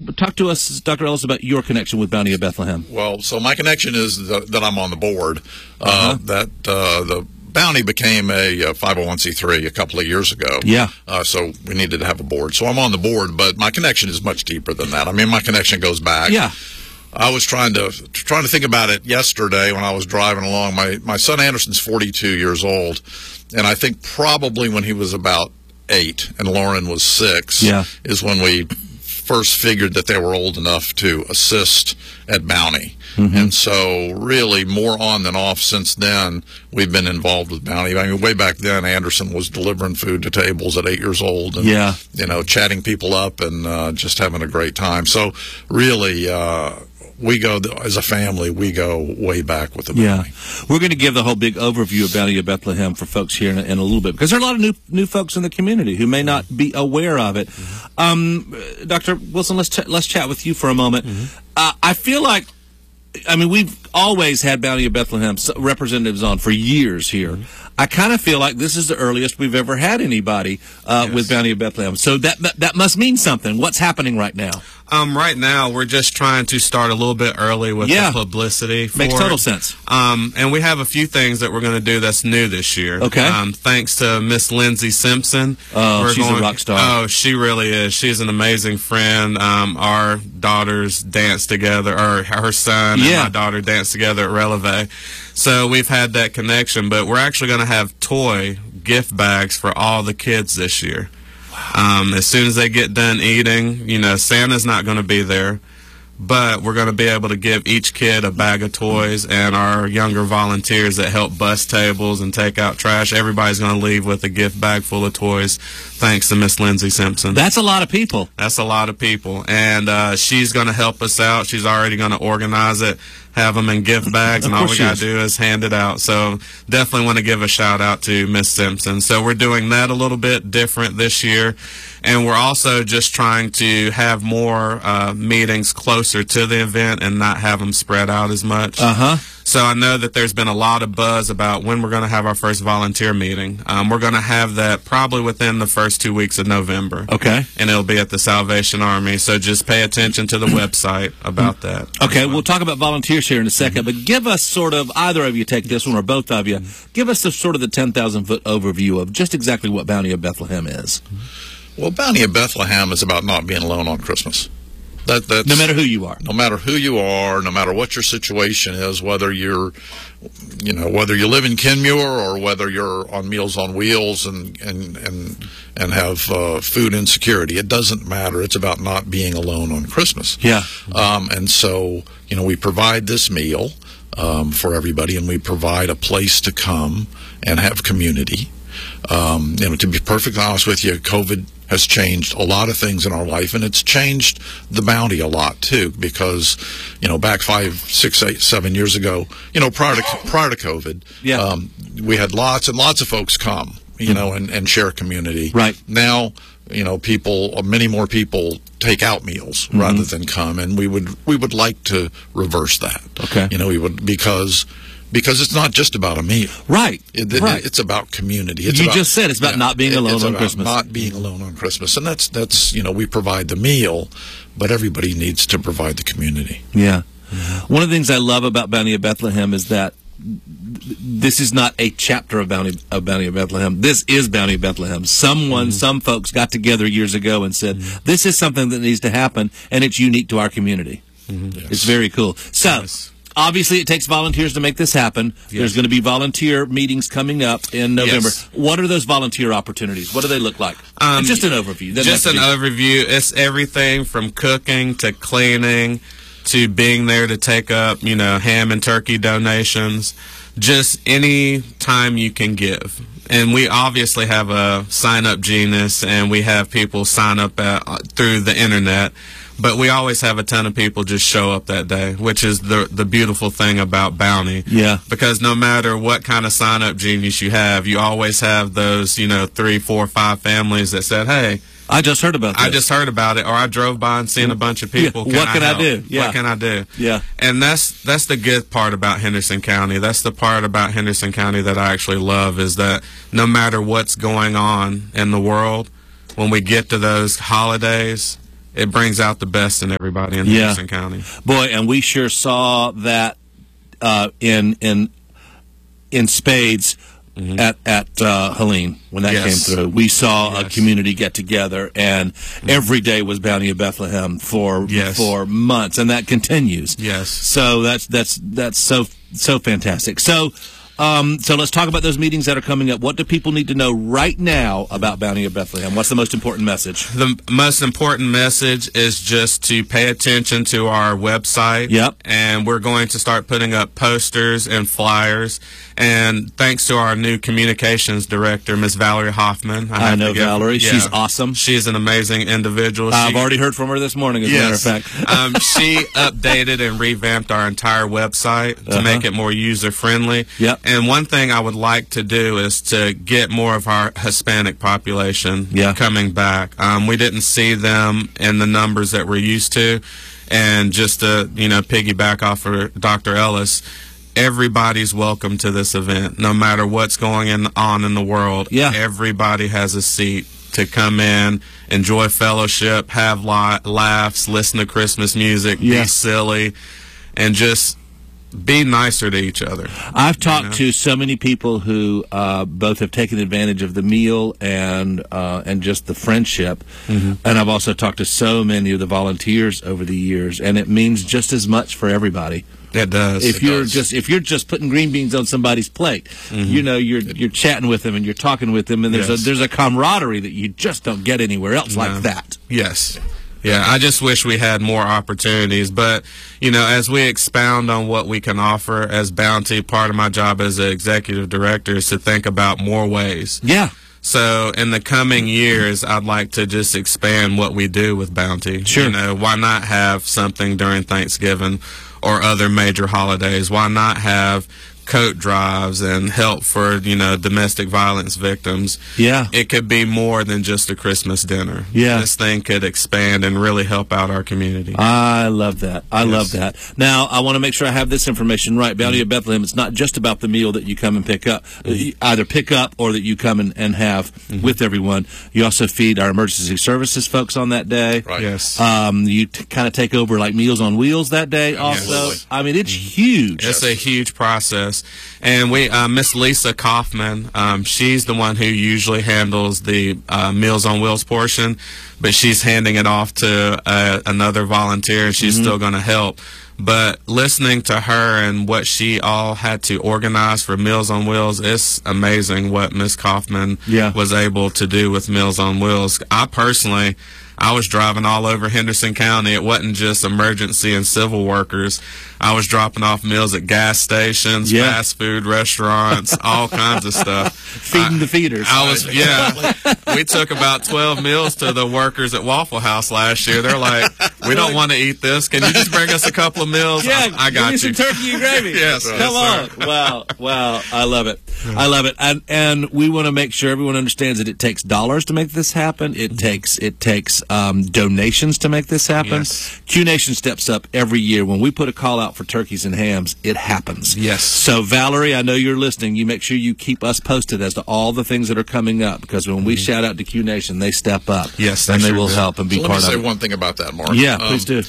talk to us, Dr. Ellis, about your connection with Bounty of Bethlehem. Well, so my connection is that I'm on the board. The Bounty became a 501c3 a couple of years ago. Yeah. So we needed to have a board. So I'm on the board, but my connection is much deeper than that. I mean, my connection goes back. Yeah. I was trying to think about it yesterday when I was driving along. My son Anderson's 42 years old, and I think probably when he was about 8 and Lauren was 6 is when we first figured that they were old enough to assist at Bounty. And so really more on than off since then we've been involved with Bounty. I mean, way back then Anderson was delivering food to tables at 8 years old and you know, chatting people up and just having a great time. So really we go, as a family, we go way back with the Bounty. We're going to give the whole big overview of Bounty of Bethlehem for folks here in a little bit, because there are a lot of new folks in the community who may not be aware of it. Dr. Wilson, let's chat with you for a moment. I feel like, I mean, we've always had Bounty of Bethlehem representatives on for years here. I kind of feel like this is the earliest we've ever had anybody with Bounty of Bethlehem. So that must mean something. What's happening right now? Right now, we're just trying to start a little bit early with the publicity. Makes total sense. And we have a few things that we're going to do that's new this year. Okay. Thanks to Miss Lindsay Simpson. Oh, she's a rock star. Oh, she really is. She's an amazing friend. Our daughters dance together, or her son and my daughter dance together at Releve. So we've had that connection, but we're actually going to have toy gift bags for all the kids this year. As soon as they get done eating, you know, Santa's not going to be there, but we're going to be able to give each kid a bag of toys, and our younger volunteers that help bus tables and take out trash, everybody's going to leave with a gift bag full of toys, thanks to Miss Lindsay Simpson. That's a lot of people. That's a lot of people, and she's going to help us out. She's already going to organize it, have them in gift bags, and all we got to do is hand it out. So definitely want to give a shout out to Miss Simpson. So we're doing that a little bit different this year, and we're also just trying to have more meetings closer to the event and not have them spread out as much. So I know that there's been a lot of buzz about when we're going to have our first volunteer meeting. We're going to have that probably within the first 2 weeks of November. Okay. And it'll be at the Salvation Army. So just pay attention to the website about that. Okay, we'll talk about volunteers here in a second, but give us sort of, either of you take this one or both of you, give us the 10,000-foot overview of just exactly what Bounty of Bethlehem is. Well, Bounty of Bethlehem is about not being alone on Christmas. That's, no matter who you are. No matter who you are, no matter what your situation is, whether you're, you know, whether you live in Kenmure or whether you're on Meals on Wheels and have food insecurity, it doesn't matter. It's about not being alone on Christmas. Yeah. And so, you know, we provide this meal for everybody, and we provide a place to come and have community. You know, to be perfectly honest with you, COVID has changed a lot of things in our life, and it's changed the Bounty a lot too, because, you know, back 5, 6, 8, 7 years ago, you know, prior to COVID, we had lots and lots of folks come, you know, and share community. Right. Now, you know, many more people take out meals rather than come, and we would like to reverse that. Okay. You know, we would, because it's not just about a meal. Right. It's about community. You just said it's about not being alone on Christmas. Not being alone on Christmas. And that's, you know, we provide the meal, but everybody needs to provide the community. Yeah. One of the things I love about Bounty of Bethlehem is that this is not a chapter of Bounty of Bethlehem. This is Bounty of Bethlehem. Some folks got together years ago and said, this is something that needs to happen, and it's unique to our community. Yes. It's very cool. So, obviously, it takes volunteers to make this happen. There's going to be volunteer meetings coming up in November. What are those volunteer opportunities? What do they look like? Just an overview. Just an overview. It's everything from cooking to cleaning to being there to take up, you know, ham and turkey donations. Just any time you can give. And we obviously have a sign-up Genius, and we have people sign up through the internet. But we always have a ton of people just show up that day, which is the beautiful thing about Bounty. Yeah. Because no matter what kind of sign-up Genius you have, you always have those, you know, 3, 4, 5 families that said, hey, I just heard about this. I just heard about it, or I drove by and seen a bunch of people. What can I do? What can I do? Yeah. And that's the good part about Henderson County. That's the part about Henderson County that I actually love, is that no matter what's going on in the world, when we get to those holidays, it brings out the best in everybody in Henderson County. Boy, and we sure saw that in spades at Helene when that came through. We saw a community get together, and every day was Bounty of Bethlehem for months, and that continues. Yes. So that's so fantastic. So let's talk about those meetings that are coming up. What do people need to know right now about Bounty of Bethlehem? What's the most important message? The most important message is just to pay attention to our website. Yep. And we're going to start putting up posters and flyers. And thanks to our new communications director, Miss Valerie Hoffman. I know Valerie. She's awesome. She's an amazing individual. I've already heard from her this morning, as a matter of fact. She updated and revamped our entire website to make it more user-friendly. Yep. And one thing I would like to do is to get more of our Hispanic population coming back. We didn't see them in the numbers that we're used to. And just to, piggyback off of Dr. Ellis, everybody's welcome to this event, no matter what's going on in the world. Yeah. Everybody has a seat to come in, enjoy fellowship, have laughs, listen to Christmas music, be silly, and just be nicer to each other. I've talked to so many people who both have taken advantage of the meal and just the friendship, and I've also talked to so many of the volunteers over the years, and it means just as much for everybody. It does. If you're just putting green beans on somebody's plate, you're chatting with them and you're talking with them, and there's a camaraderie that you just don't get anywhere else like that. Yes. Yeah, I just wish we had more opportunities. But, as we expound on what we can offer as Bounty, part of my job as an executive director is to think about more ways. Yeah. So in the coming years, I'd like to just expand what we do with Bounty. Sure. Why not have something during Thanksgiving or other major holidays? Why not have coat drives and help for, domestic violence victims? Yeah. It could be more than just a Christmas dinner. Yeah. This thing could expand and really help out our community. I love that. I love that. Now, I want to make sure I have this information right. Bounty of Bethlehem, it's not just about the meal that you come and pick up, either pick up or that you come and have with everyone. You also feed our emergency services folks on that day. Right. Yes. You kind of take over like Meals on Wheels that day also. Absolutely. I mean, it's huge. It's a huge process. And we, Miss Lisa Kaufman, she's the one who usually handles the Meals on Wheels portion, but she's handing it off to another volunteer, and she's still going to help. But listening to her and what she all had to organize for Meals on Wheels, it's amazing what Miss Kaufman was able to do with Meals on Wheels. I was driving all over Henderson County. It wasn't just emergency and civil workers. I was dropping off meals at gas stations, fast food restaurants, all kinds of stuff. Feeding the feeders. We took about 12 meals to the workers at Waffle House last year. They're like, we don't want to eat this. Can you just bring us a couple of meals? Yeah, I got give me some turkey and gravy. Yes. Come on. Wow. I love it. I love it. And we want to make sure everyone understands that it takes dollars to make this happen. It takes donations to make this happen. Yes. Q Nation steps up every year. When we put a call out for turkeys and hams, it happens. Yes. So, Valerie, I know you're listening. You make sure you keep us posted as to all the things that are coming up, because when we shout out to Q Nation, they step up. Yes, and they sure will help and be part of it. Let me say one thing about that, Mark. Yeah, please do.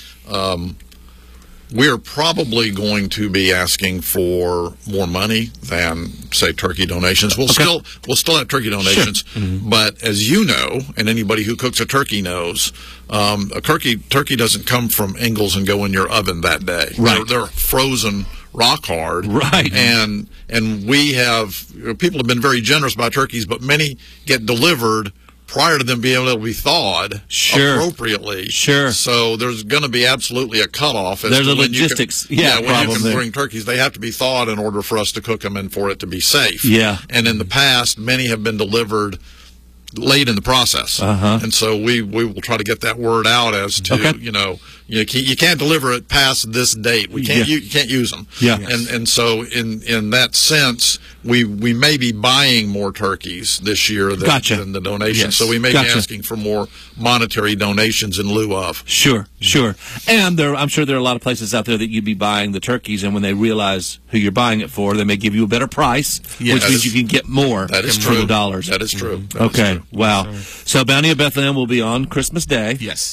We're probably going to be asking for more money than, say, turkey donations. We'll still have turkey donations, but as you know, and anybody who cooks a turkey knows, a turkey doesn't come from Ingalls and go in your oven that day. Right. They're frozen rock hard. Right. And we have people have been very generous about turkeys, but many get delivered prior to them being able to be thawed appropriately. Sure. So there's going to be absolutely a cutoff. There's a logistics when you can there. bring turkeys, they have to be thawed in order for us to cook them and for it to be safe. Yeah. And in the past, many have been delivered late in the process. And so we will try to get that word out as to, you can't deliver it past this date. You can't use them. Yeah. And so in that sense, we may be buying more turkeys this year than the donations. Yes. So we may be asking for more monetary donations in lieu of. Sure. And I'm sure there are a lot of places out there that you'd be buying the turkeys, and when they realize who you're buying it for, they may give you a better price, which means you can get more for the dollars. That is true. Okay. Wow. So Bounty of Bethlehem will be on Christmas Day. Yes.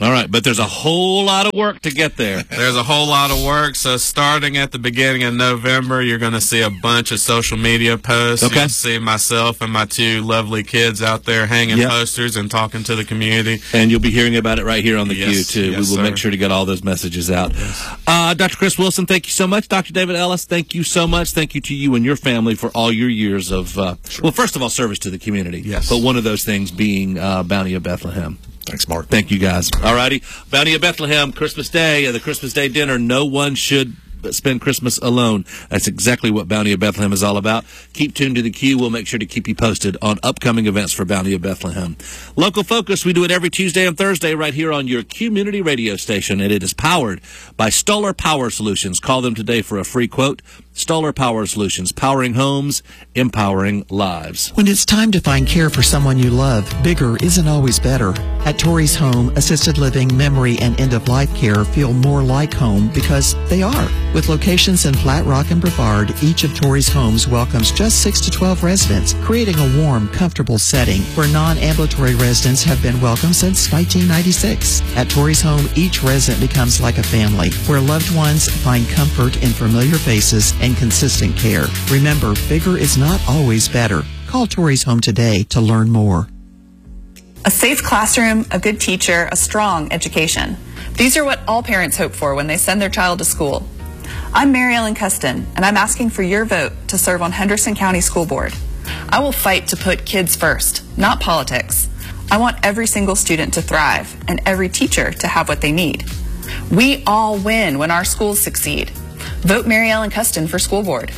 All right, but there's a whole lot of work to get there. There's a whole lot of work. So starting at the beginning of November, you're going to see a bunch of social media posts. Okay. You'll see myself and my two lovely kids out there hanging posters and talking to the community. And you'll be hearing about it right here on the Q, too. Yes, we will make sure to get all those messages out. Yes. Dr. Chris Wilson, thank you so much. Dr. David Ellis, thank you so much. Thank you to you and your family for all your years of, well, first of all, service to the community. Yes. But one of those things being Bounty of Bethlehem. Thanks, Mark. Thank you, guys. All righty. Bounty of Bethlehem, Christmas Day, the Christmas Day dinner. No one should spend Christmas alone. That's exactly what Bounty of Bethlehem is all about. Keep tuned to the Q. We'll make sure to keep you posted on upcoming events for Bounty of Bethlehem. Local Focus, we do it every Tuesday and Thursday right here on your community radio station, and it is powered by Stoller Power Solutions. Call them today for a free quote. Stoller Power Solutions, powering homes, empowering lives. When it's time to find care for someone you love, bigger isn't always better. At Torrey's Home, assisted living, memory, and end-of-life care feel more like home because they are. With locations in Flat Rock and Brevard, each of Torrey's homes welcomes just 6 to 12 residents, creating a warm, comfortable setting where non-ambulatory residents have been welcome since 1996. At Torrey's Home, each resident becomes like a family, where loved ones find comfort in familiar faces and consistent care. Remember, bigger is not always better. Call Torrey's Home today to learn more. A safe classroom, a good teacher, a strong education. These are what all parents hope for when they send their child to school. I'm Mary Ellen Custon, and I'm asking for your vote to serve on Henderson County School Board. I will fight to put kids first, not politics. I want every single student to thrive and every teacher to have what they need. We all win when our schools succeed. Vote Mary Ellen Custon for School Board.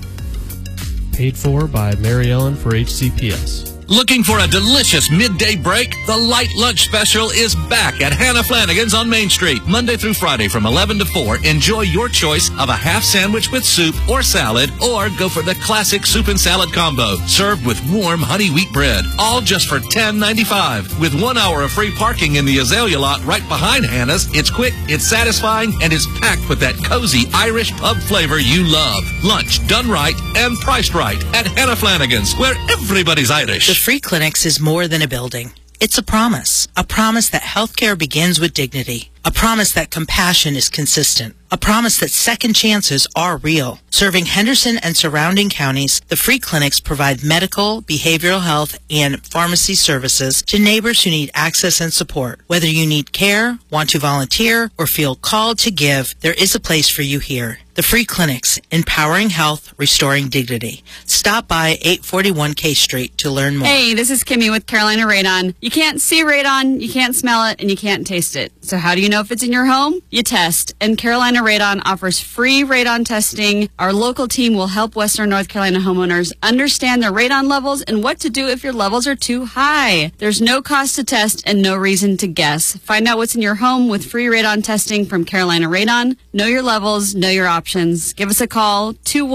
Paid for by Mary Ellen for HCPS. Looking for a delicious midday break? The Light Lunch Special is back at Hannah Flanagan's on Main Street, Monday through Friday from 11 to 4. Enjoy your choice of a half sandwich with soup or salad, or go for the classic soup and salad combo, served with warm honey wheat bread, all just for $10.95. With 1 hour of free parking in the Azalea lot right behind Hannah's, it's quick, it's satisfying, and it's packed with that cozy Irish pub flavor you love. Lunch done right and priced right at Hannah Flanagan's, where everybody's Irish. The Free Clinics is more than a building. It's a promise that healthcare begins with dignity, a promise that compassion is consistent, a promise that second chances are real. Serving Henderson and surrounding counties, the Free Clinics provide medical, behavioral health, and pharmacy services to neighbors who need access and support. Whether you need care, want to volunteer, or feel called to give, there is a place for you here. The Free Clinics, empowering health, restoring dignity. Stop by 841 K Street to learn more. Hey, this is Kimmy with Carolina Radon. You can't see radon, you can't smell it, and you can't taste it. So how do you know if it's in your home? You test. And Carolina Radon offers free radon testing. Our local team will help Western North Carolina homeowners understand their radon levels and what to do if your levels are too high. There's no cost to test and no reason to guess. Find out what's in your home with free radon testing from Carolina Radon. Know your levels, know your options. Give us a call,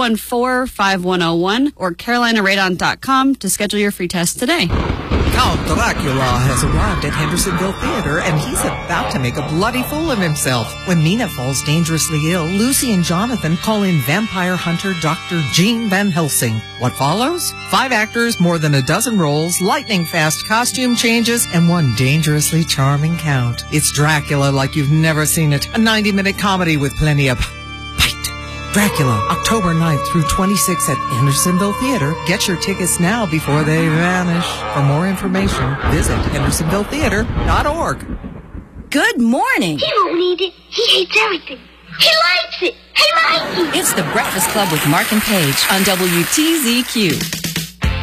214-5101 or carolinaradon.com to schedule your free test today. Count Dracula has arrived at Hendersonville Theater, and he's about to make a bloody fool of himself. When Mina falls dangerously ill, Lucy and Jonathan call in vampire hunter Dr. Gene Van Helsing. What follows? 5 actors, more than a dozen roles, lightning-fast costume changes, and one dangerously charming count. It's Dracula like you've never seen it. A 90-minute comedy with plenty of bite. Dracula, October 9th through 26th at Hendersonville Theater. Get your tickets now before they vanish. For more information, visit hendersonvilletheater.org. Good morning. He won't need it. He hates everything. He likes it. He likes it. It's the Breakfast Club with Mark and Paige on WTZQ.